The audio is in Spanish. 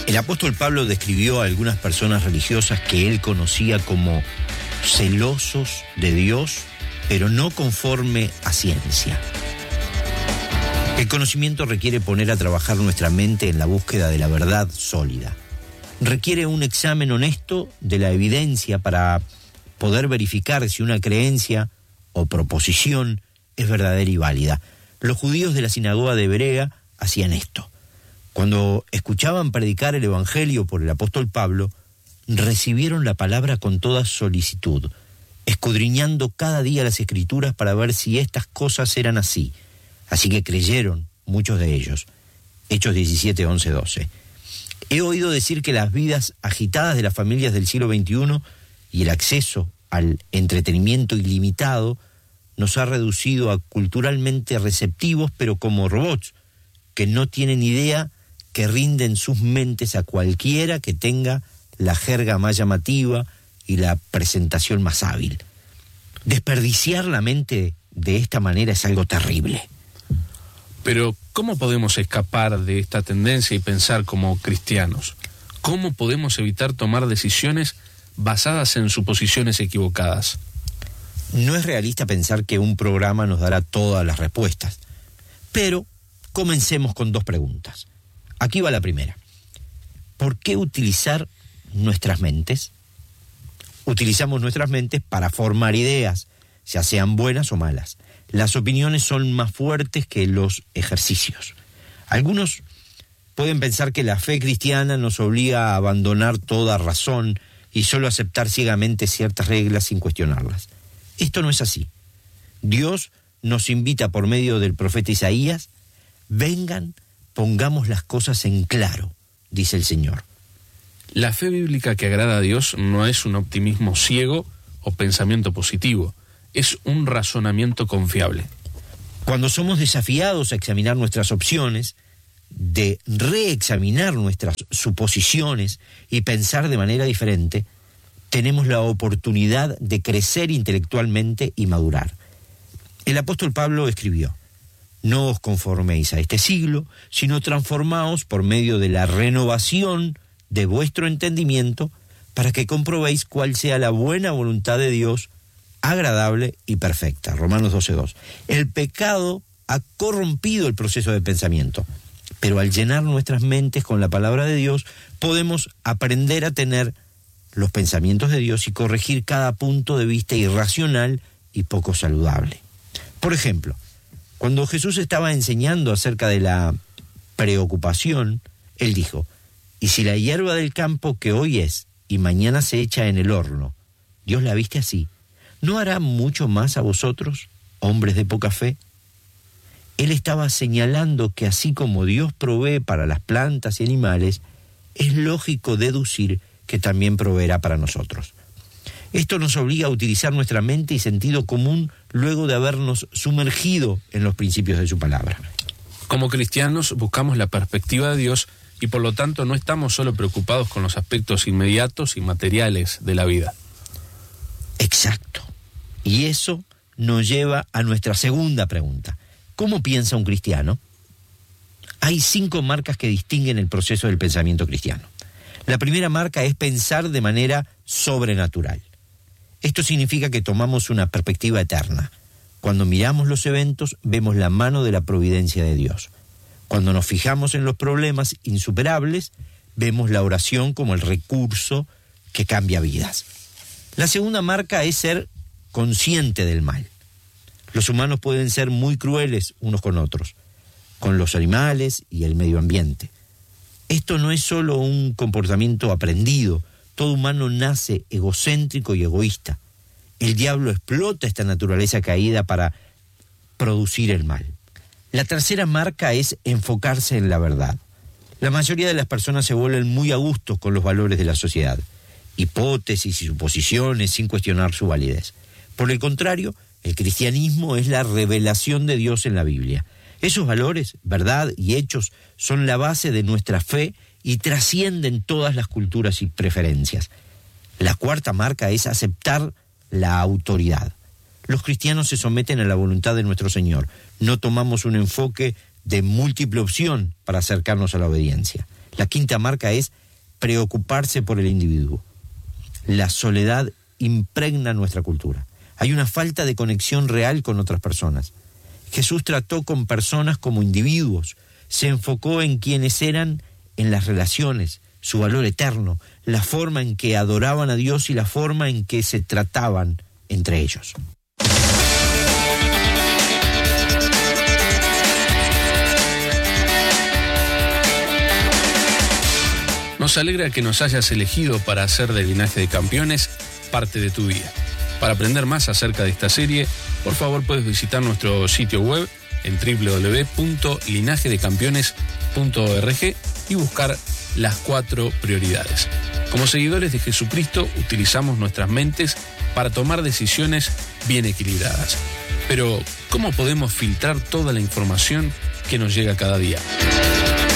El apóstol Pablo describió a algunas personas religiosas que él conocía como celosos de Dios, pero no conforme a ciencia. El conocimiento requiere poner a trabajar nuestra mente en la búsqueda de la verdad sólida. Requiere un examen honesto de la evidencia para poder verificar si una creencia o proposición es verdadera y válida. Los judíos de la sinagoga de Berea hacían esto. Cuando escuchaban predicar el Evangelio por el apóstol Pablo, recibieron la palabra con toda solicitud, escudriñando cada día las Escrituras para ver si estas cosas eran así. Así que creyeron muchos de ellos. Hechos 17, 11, 12. He oído decir que las vidas agitadas de las familias del siglo XXI y el acceso al entretenimiento ilimitado nos ha reducido a culturalmente receptivos, pero como robots, que no tienen idea, que rinden sus mentes a cualquiera que tenga la jerga más llamativa y la presentación más hábil. Desperdiciar la mente de esta manera es algo terrible. Pero, ¿cómo podemos escapar de esta tendencia y pensar como cristianos? ¿Cómo podemos evitar tomar decisiones basadas en suposiciones equivocadas? No es realista pensar que un programa nos dará todas las respuestas, pero comencemos con 2 preguntas. Aquí va la primera. ¿Por qué utilizar nuestras mentes? Utilizamos nuestras mentes para formar ideas, ya sean buenas o malas. Las opiniones son más fuertes que los ejercicios. Algunos pueden pensar que la fe cristiana nos obliga a abandonar toda razón y solo aceptar ciegamente ciertas reglas sin cuestionarlas. Esto no es así. Dios nos invita por medio del profeta Isaías: vengan, pongamos las cosas en claro, dice el Señor. La fe bíblica que agrada a Dios no es un optimismo ciego o pensamiento positivo, es un razonamiento confiable. Cuando somos desafiados a examinar nuestras opciones, de reexaminar nuestras suposiciones y pensar de manera diferente, tenemos la oportunidad de crecer intelectualmente y madurar. El apóstol Pablo escribió: no os conforméis a este siglo, sino transformaos por medio de la renovación de vuestro entendimiento, para que comprobéis cuál sea la buena voluntad de Dios, agradable y perfecta. Romanos 12:2. El pecado ha corrompido el proceso de pensamiento, pero al llenar nuestras mentes con la palabra de Dios, podemos aprender a tener los pensamientos de Dios y corregir cada punto de vista irracional y poco saludable. Por ejemplo, cuando Jesús estaba enseñando acerca de la preocupación, Él dijo: y si la hierba del campo que hoy es y mañana se echa en el horno, Dios la viste así, ¿no hará mucho más a vosotros, hombres de poca fe? Él estaba señalando que así como Dios provee para las plantas y animales, es lógico deducir que también proveerá para nosotros. Esto nos obliga a utilizar nuestra mente y sentido común luego de habernos sumergido en los principios de su palabra. Como cristianos buscamos la perspectiva de Dios y por lo tanto no estamos solo preocupados con los aspectos inmediatos y materiales de la vida. Exacto. Y eso nos lleva a nuestra segunda pregunta. ¿Cómo piensa un cristiano? Hay 5 marcas que distinguen el proceso del pensamiento cristiano. La primera marca es pensar de manera sobrenatural. Esto significa que tomamos una perspectiva eterna. Cuando miramos los eventos, vemos la mano de la providencia de Dios. Cuando nos fijamos en los problemas insuperables, vemos la oración como el recurso que cambia vidas. La segunda marca es ser consciente del mal. Los humanos pueden ser muy crueles unos con otros, con los animales y el medio ambiente. Esto no es solo un comportamiento aprendido. Todo humano nace egocéntrico y egoísta. El diablo explota esta naturaleza caída para producir el mal. La tercera marca es enfocarse en la verdad. La mayoría de las personas se vuelven muy a gusto con los valores de la sociedad, hipótesis y suposiciones sin cuestionar su validez. Por el contrario, el cristianismo es la revelación de Dios en la Biblia. Esos valores, verdad y hechos son la base de nuestra fe y trascienden todas las culturas y preferencias. La cuarta marca es aceptar la autoridad. Los cristianos se someten a la voluntad de nuestro Señor. No tomamos un enfoque de múltiple opción para acercarnos a la obediencia. La quinta marca es preocuparse por el individuo. La soledad impregna nuestra cultura. Hay una falta de conexión real con otras personas. Jesús trató con personas como individuos, se enfocó en quienes eran, en las relaciones, su valor eterno, la forma en que adoraban a Dios y la forma en que se trataban entre ellos. Nos alegra que nos hayas elegido para hacer de Linaje de Campeones parte de tu vida. Para aprender más acerca de esta serie, por favor puedes visitar nuestro sitio web en www.linajedecampeones.org y buscar las 4 prioridades. Como seguidores de Jesucristo, utilizamos nuestras mentes para tomar decisiones bien equilibradas. Pero, ¿cómo podemos filtrar toda la información que nos llega cada día?